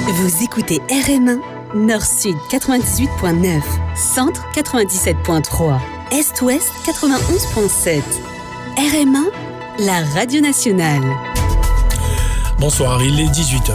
Vous écoutez RM1, Nord-Sud 98.9, Centre 97.3, Est-Ouest 91.7. RM1, la radio nationale. Bonsoir, il est 18h.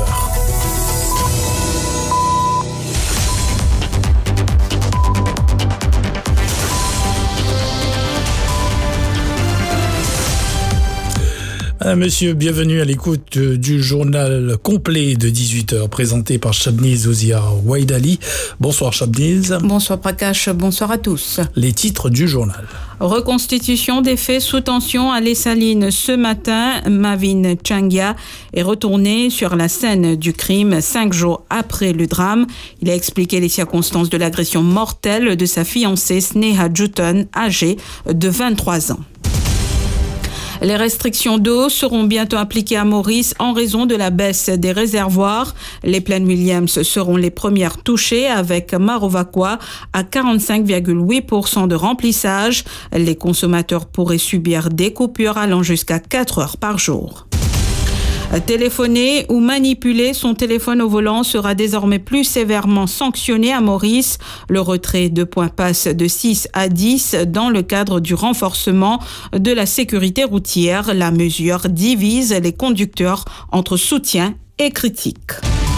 Monsieur, bienvenue à l'écoute du journal complet de 18h présenté par Shabniz Oziar-Waidali. Bonsoir Shabniz. Bonsoir Prakash, bonsoir à tous. Les titres du journal. Reconstitution des faits sous tension à Les Salines. Ce matin, Mavin Changia est retourné sur la scène du crime 5 jours après le drame. Il a expliqué les circonstances de l'agression mortelle de sa fiancée Sneha Jutton, âgée de 23 ans. Les restrictions d'eau seront bientôt appliquées à Maurice en raison de la baisse des réservoirs. Les plaines Williams seront les premières touchées avec Marovakwa à 45,8% de remplissage. Les consommateurs pourraient subir des coupures allant jusqu'à 4 heures par jour. Téléphoner ou manipuler son téléphone au volant sera désormais plus sévèrement sanctionné à Maurice. Le retrait de points passe de 6 à 10 dans le cadre du renforcement de la sécurité routière. La mesure divise les conducteurs entre soutien et critique.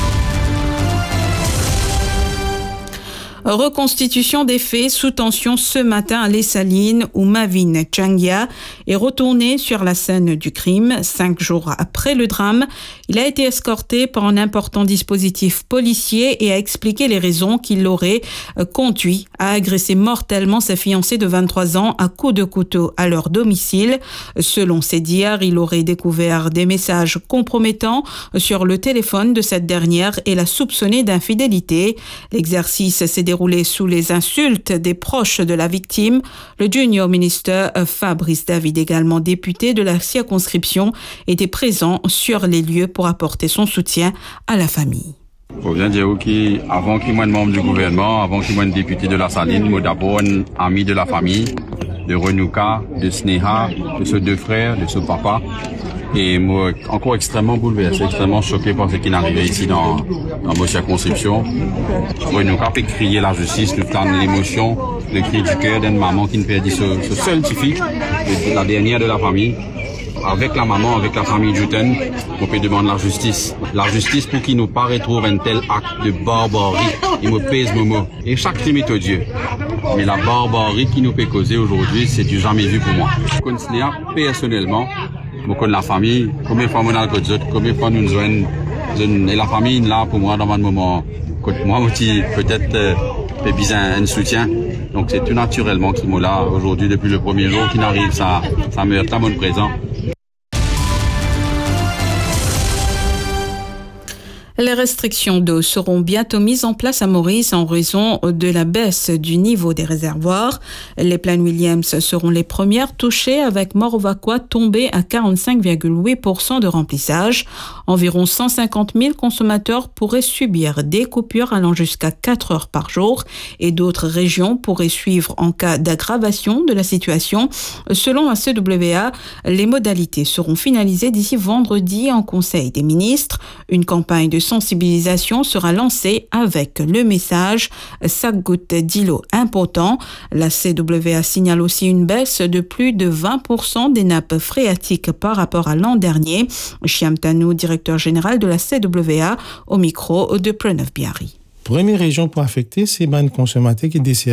Reconstitution des faits sous tension ce matin à Les Salines où Mavin Changia est retourné sur la scène du crime 5 jours après le drame. Il a été escorté par un important dispositif policier et a expliqué les raisons qui l'auraient conduit à agresser mortellement sa fiancée de 23 ans à coups de couteau à leur domicile. Selon ses dires, il aurait découvert des messages compromettants sur le téléphone de cette dernière et l'a soupçonné d'infidélité. L'exercice s'est déroulé sous les insultes des proches de la victime. Le junior minister Fabrice David, également député de la circonscription, était présent sur les lieux pour apporter son soutien à la famille. Il faut bien dire qu'avant qu'il y ait un membre du gouvernement, avant qu'il y ait un député de la Saline, moi d'abord un ami de la famille, de Renouka, de Sneha, de ses deux frères, de son papa. Et moi, encore extrêmement bouleversé, extrêmement choqué par ce qui est arrivé ici dans ma circonscription. Renouka peut crier la justice, nous tendre l'émotion, le cri du cœur d'une maman qui ne perdit ce seul petit fils, la dernière de la famille. Avec la maman, avec la famille Jutton, on peut demander la justice. La justice pour qu'il nous pas retrouve un tel acte de barbarie. Il me pèse mon mot. Et chaque crime est odieux. Mais la barbarie qui nous peut causer aujourd'hui, c'est du jamais vu pour moi. Je connais personnellement, je connais la famille, combien de fois on a le autres, combien de fois nous joignons. Et la famille là pour moi dans un moment. Moi aussi, peut-être, j'ai besoin d'un soutien. Donc c'est tout naturellement que ce mot-là, aujourd'hui, depuis le premier jour qu'il arrive, ça me heurte à mon présent. Les restrictions d'eau seront bientôt mises en place à Maurice en raison de la baisse du niveau des réservoirs. Les plaines Williams seront les premières touchées avec Marovakwa tombé à 45,8% de remplissage. Environ 150 000 consommateurs pourraient subir des coupures allant jusqu'à 4 heures par jour et d'autres régions pourraient suivre en cas d'aggravation de la situation. Selon la CWA, les modalités seront finalisées d'ici vendredi en Conseil des ministres. Une campagne de sensibilisation sera lancée avec le message « Chaque goutte d'îlot important ». La CWA signale aussi une baisse de plus de 20% des nappes phréatiques par rapport à l'an dernier. Chiam Tanou, directeur général de la CWA, au micro de Pranav Biari. Première région pour affecter, c'est les consommateurs qui desservent